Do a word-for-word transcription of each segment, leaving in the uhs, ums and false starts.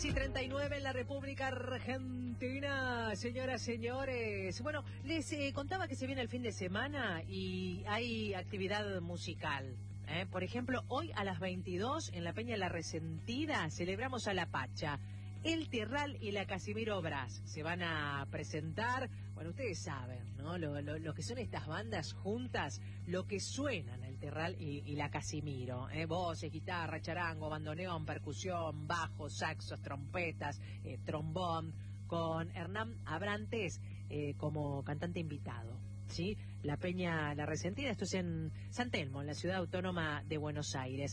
y treinta y nueve en la República Argentina, señoras, señores. Bueno, les eh, contaba que se viene el fin de semana y hay actividad musical. ¿eh? Por ejemplo, hoy a las veintidós en la Peña La Resentida celebramos a La Pacha. El Tierral y la Casimiro Brás se van a presentar. Bueno, ustedes saben, ¿no? Lo, lo, lo que son estas bandas juntas, lo que suenan el Tierral y, y la Casimiro. ¿eh? Voces, guitarra, charango, bandoneón, percusión, bajo, saxos, trompetas, eh, trombón, con Hernán Abrantes eh, como cantante invitado. ¿Sí? La Peña La Resentida, esto es en San Telmo, en la ciudad autónoma de Buenos Aires.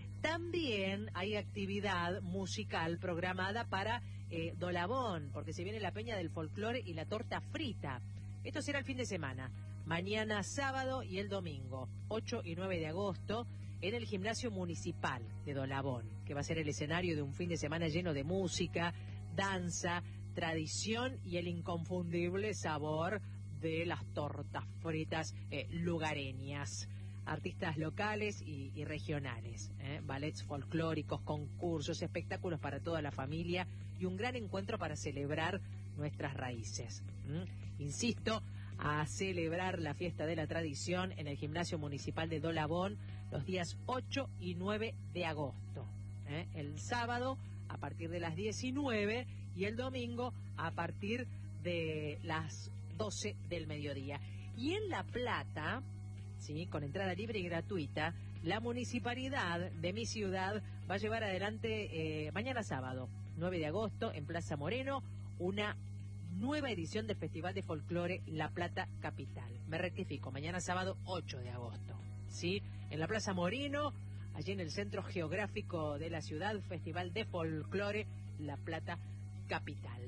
También hay actividad musical programada para eh, Dolabón, porque se viene la Peña del Folclore y la Torta Frita. Esto será el fin de semana, mañana sábado y el domingo, ocho y nueve de agosto, en el Gimnasio Municipal de Dolabón, que va a ser el escenario de un fin de semana lleno de música, danza, tradición y el inconfundible sabor de las tortas fritas eh, lugareñas. Artistas locales y, y regionales, ¿eh? ballets folclóricos, concursos, espectáculos para toda la familia y un gran encuentro para celebrar nuestras raíces. ¿Mm? Insisto, a celebrar la fiesta de la tradición en el Gimnasio Municipal de Dolabón los días ocho y nueve de agosto. ¿eh? El sábado a partir de las diecinueve y el domingo a partir de las doce del mediodía. Y en La Plata, sí, con entrada libre y gratuita, la municipalidad de mi ciudad va a llevar adelante eh, mañana sábado, nueve de agosto, en Plaza Moreno, una nueva edición del Festival de Folclore La Plata Capital. Me rectifico, mañana sábado, ocho de agosto, ¿sí? En la Plaza Moreno, allí en el centro geográfico de la ciudad, Festival de Folclore La Plata Capital.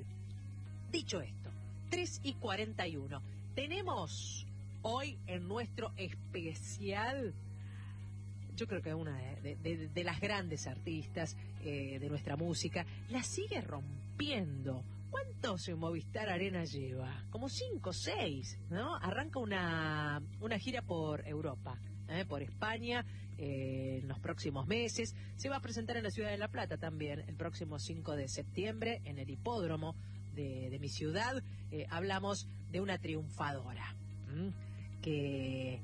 Dicho esto, tres y cuarenta y uno, tenemos hoy en nuestro especial, yo creo que una de, de, de las grandes artistas eh, de nuestra música, la sigue rompiendo. ¿Cuántos en Movistar Arena lleva? Como cinco o seis, ¿no? Arranca una, una gira por Europa, ¿eh? por España, eh, en los próximos meses. Se va a presentar en la ciudad de La Plata también, el próximo cinco de septiembre, en el hipódromo de, de mi ciudad. Eh, hablamos de una triunfadora. ¿Mm? que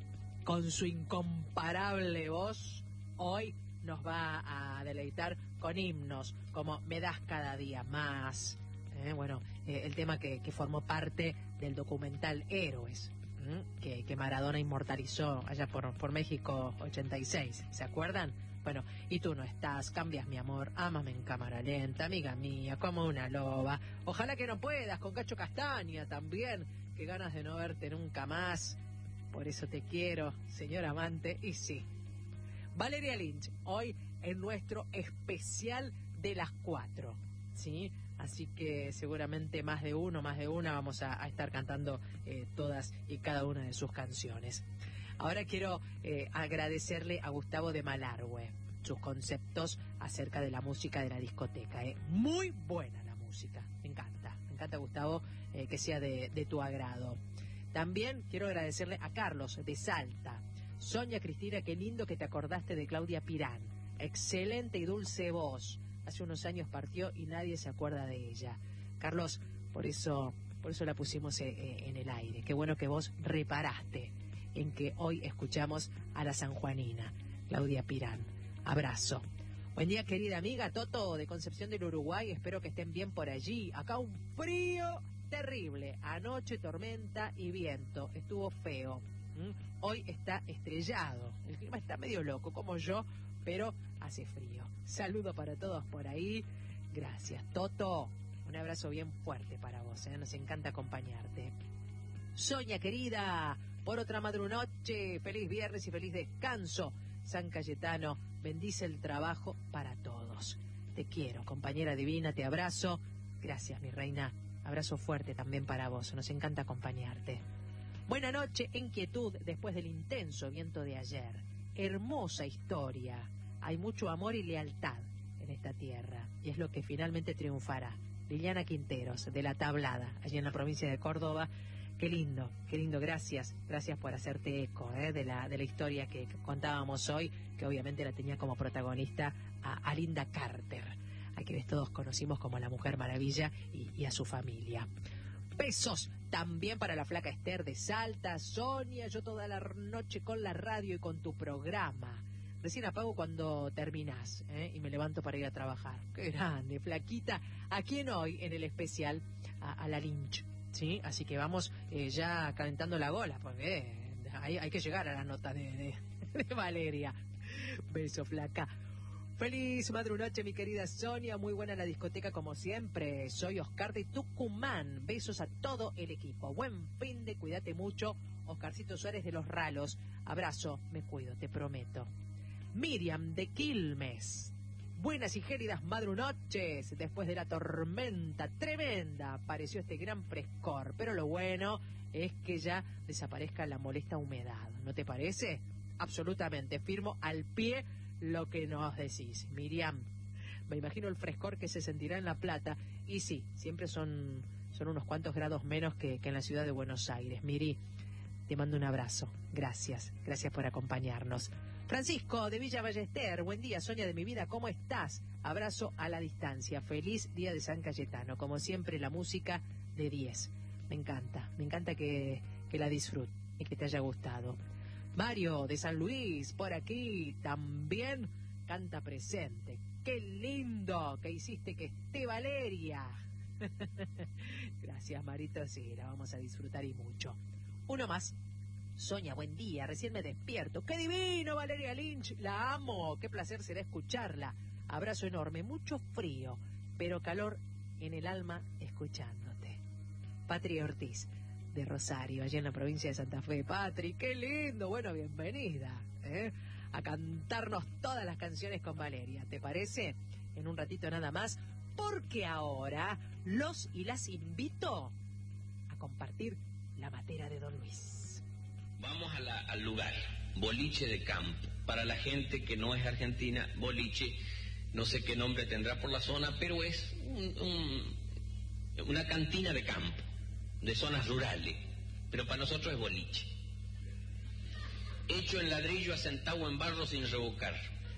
con su incomparable voz hoy nos va a deleitar con himnos como Me das cada día más, ¿eh? bueno, eh, el tema que, que formó parte del documental Héroes, ¿eh? que, que Maradona inmortalizó allá por, por México ochenta y seis, ¿se acuerdan? Bueno, y tú no estás, cambias mi amor, ámame en cámara lenta, amiga mía, como una loba, ojalá que no puedas, con Cacho Castaña también, qué ganas de no verte nunca más, por eso te quiero, señor amante, y sí. Valeria Lynch, hoy en nuestro especial de las cuatro, ¿sí? Así que seguramente más de uno, más de una vamos a, a estar cantando eh, todas y cada una de sus canciones. Ahora quiero eh, agradecerle a Gustavo de Malargüe sus conceptos acerca de la música de la discoteca. ¿eh? Muy buena la música, me encanta, me encanta Gustavo, eh, que sea de, de tu agrado. También quiero agradecerle a Carlos de Salta. Sonia Cristina, qué lindo que te acordaste de Claudia Pirán, excelente y dulce voz. Hace unos años partió y nadie se acuerda de ella. Carlos, por eso, por eso la pusimos eh, en el aire. Qué bueno que vos reparaste en que hoy escuchamos a la sanjuanina, Claudia Pirán. Abrazo. Buen día, querida amiga Toto de Concepción del Uruguay. Espero que estén bien por allí. Acá un frío terrible. Anoche tormenta y viento. Estuvo feo. ¿Mm? Hoy está estrellado. El clima está medio loco, como yo, pero hace frío. Saludo para todos por ahí. Gracias, Toto. Un abrazo bien fuerte para vos, ¿eh? Nos encanta acompañarte. Sonia, querida, por otra madrunoche, feliz viernes y feliz descanso. San Cayetano bendice el trabajo para todos. Te quiero, compañera divina, te abrazo. Gracias, mi reina. Abrazo fuerte también para vos. Nos encanta acompañarte. Buena noche en quietud después del intenso viento de ayer. Hermosa historia. Hay mucho amor y lealtad en esta tierra. Y es lo que finalmente triunfará. Liliana Quinteros, de La Tablada, allí en la provincia de Córdoba. Qué lindo, qué lindo, gracias, gracias por hacerte eco ¿eh? de, la, de la historia que contábamos hoy, que obviamente la tenía como protagonista a, a Linda Carter. a quienes todos conocimos como la Mujer Maravilla y, y a su familia. Besos también para la flaca Esther de Salta. Sonia, yo toda la noche con la radio y con tu programa. Recién apago cuando terminás, ¿eh? Y me levanto para ir a trabajar. Qué grande, flaquita. ¿A quién hoy en el especial? A, a la Lynch, ¿sí? Así que vamos eh, ya calentando la gola, porque eh, hay, hay que llegar a la nota de, de, de Valeria. Beso, flaca. Feliz madrunoche, mi querida Sonia. Muy buena la discoteca como siempre. Soy Oscar de Tucumán. Besos a todo el equipo. Buen fin de, cuídate mucho. Oscarcito Suárez de Los Ralos. Abrazo, me cuido, te prometo. Miriam de Quilmes. Buenas y gélidas madrunoches. Después de la tormenta tremenda apareció este gran frescor. Pero lo bueno es que ya desaparezca la molesta humedad. ¿No te parece? Absolutamente. Firmo al pie lo que nos decís, Miriam. Me imagino el frescor que se sentirá en La Plata. Y sí, siempre son, son unos cuantos grados menos que, que en la ciudad de Buenos Aires. Miri, te mando un abrazo. Gracias, gracias por acompañarnos. Francisco de Villa Ballester, buen día, Sonia de mi vida, ¿cómo estás? Abrazo a la distancia. Feliz día de San Cayetano. Como siempre, la música de diez. Me encanta, me encanta que, que la disfrutes y que te haya gustado. Mario de San Luis, por aquí, también canta presente. ¡Qué lindo que hiciste que esté Valeria! Gracias, Marito, sí, la vamos a disfrutar y mucho. Uno más. Sonia, buen día, recién me despierto. ¡Qué divino, Valeria Lynch! La amo, qué placer será escucharla. Abrazo enorme, mucho frío, pero calor en el alma escuchándote. Patria Ortiz de Rosario, allá en la provincia de Santa Fe. Patri, qué lindo, bueno, bienvenida, ¿eh? A cantarnos todas las canciones con Valeria, ¿te parece? En un ratito nada más, porque ahora los y las invito a compartir la matera de Don Luis. Vamos a la, al lugar, boliche de campo. Para la gente que no es argentina, boliche, no sé qué nombre tendrá por la zona, pero es un, un, una cantina de campo, de zonas rurales, pero para nosotros es boliche. Hecho en ladrillo, asentado en barro sin revocar.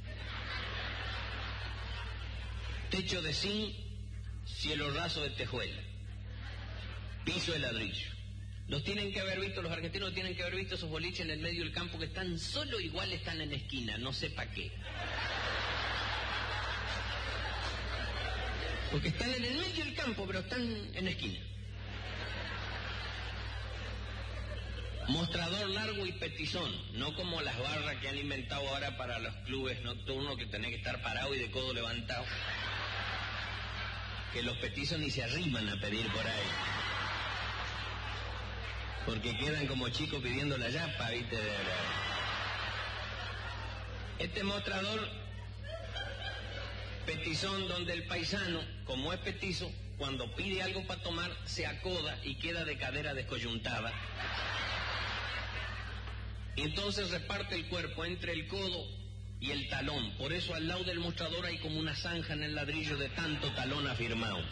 Techo de zinc, cielo raso de tejuela. Piso de ladrillo. Los tienen que haber visto, los argentinos tienen que haber visto esos boliches en el medio del campo que están solo igual, están en esquina, no sé para qué. Porque están en el medio del campo, pero están en esquina. Mostrador largo y petizón, no como las barras que han inventado ahora para los clubes nocturnos que tenés que estar parado y de codo levantado. Que los petizos ni se arriman a pedir por ahí. Porque quedan como chicos pidiendo la yapa, ¿viste? Este mostrador petizón donde el paisano, como es petizo, cuando pide algo para tomar, se acoda y queda de cadera descoyuntada. Y entonces reparte el cuerpo entre el codo y el talón. Por eso al lado del mostrador hay como una zanja en el ladrillo de tanto talón afirmado.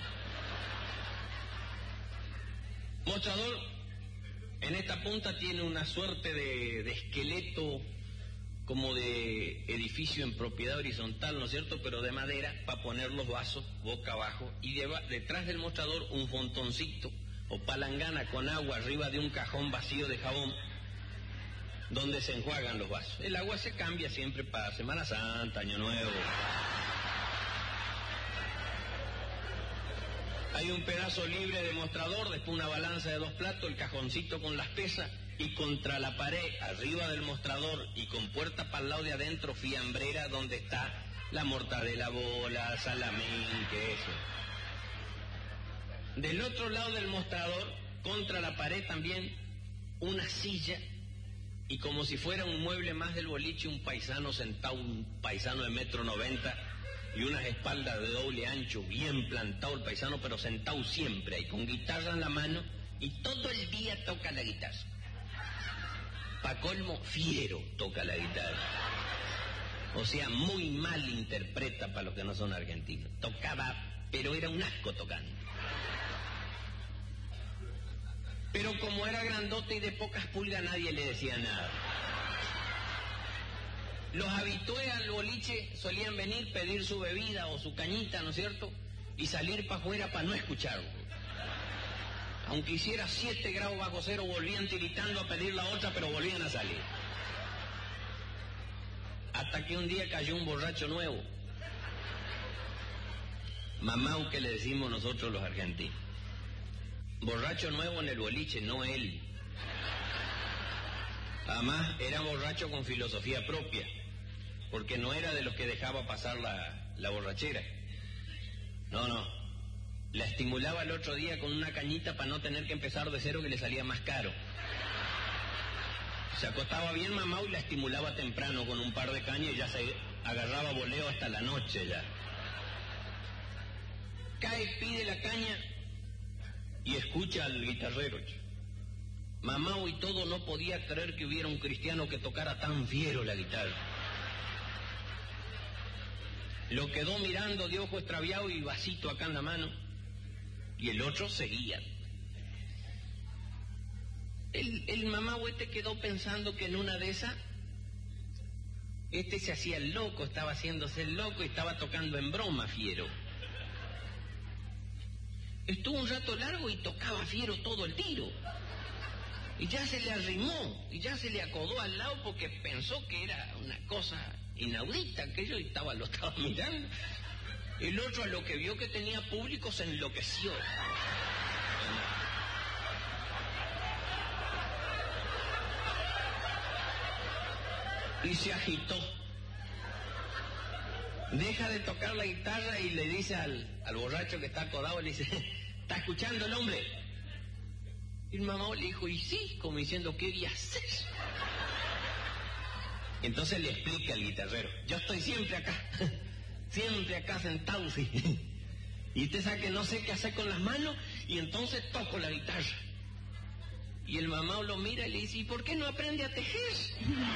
Mostrador en esta punta tiene una suerte de, de esqueleto como de edificio en propiedad horizontal, ¿no es cierto?, pero de madera, para poner los vasos boca abajo, y deba, detrás del mostrador un fontoncito o palangana con agua arriba de un cajón vacío de jabón, donde se enjuagan los vasos. El agua se cambia siempre para Semana Santa, Año Nuevo. Hay un pedazo libre de mostrador, después una balanza de dos platos, el cajoncito con las pesas, y contra la pared, arriba del mostrador y con puerta para el lado de adentro, fiambrera, donde está la mortadela bola, salamín, queso. Del otro lado del mostrador, contra la pared también, una silla, y como si fuera un mueble más del boliche, un paisano sentado, un paisano de metro noventa, y unas espaldas de doble ancho, bien plantado el paisano, pero sentado siempre, ahí con guitarra en la mano, y todo el día toca la guitarra. Pa' colmo, fiero toca la guitarra. O sea, muy mal interpreta para los que no son argentinos. Tocaba, pero era un asco tocando. Pero como era grandote y de pocas pulgas, nadie le decía nada. Los habitués al boliche solían venir, pedir su bebida o su cañita, ¿no es cierto? Y salir para afuera para no escucharlo. Aunque hiciera siete grados bajo cero, volvían tiritando a pedir la otra, pero volvían a salir. Hasta que un día cayó un borracho nuevo. Mamau, que le decimos nosotros los argentinos. Borracho nuevo en el boliche, no él. Además, era borracho con filosofía propia, porque no era de los que dejaba pasar la, la borrachera. No, no. La estimulaba el otro día con una cañita para no tener que empezar de cero, que le salía más caro. Se acostaba bien Mamau y la estimulaba temprano con un par de cañas y ya se agarraba voleo hasta la noche ya. Cae, pide la caña y escucha al guitarrero. Mamau y todo no podía creer que hubiera un cristiano que tocara tan fiero la guitarra. Lo quedó mirando de ojo extraviado y vasito acá en la mano, y el otro seguía. El, el Mamau este quedó pensando que en una de esas, este se hacía el loco, estaba haciéndose el loco y estaba tocando en broma fiero. Estuvo un rato largo y tocaba fiero todo el tiro. Y ya se le arrimó, y ya se le acodó al lado porque pensó que era una cosa inaudita aquello y estaba, lo estaba mirando. El otro, a lo que vio que tenía público, se enloqueció. Y se agitó. Deja de tocar la guitarra y le dice al, al borracho que está acodado, le dice, ¿está escuchando el hombre? Y el Mamau le dijo, y sí, como diciendo, ¿qué voy a hacer? Entonces le explica al guitarrero, yo estoy siempre acá, siempre acá sentado, sí. Y usted sabe que no sé qué hacer con las manos, y entonces toco la guitarra. Y el Mamau lo mira y le dice, ¿y por qué no aprende a tejer?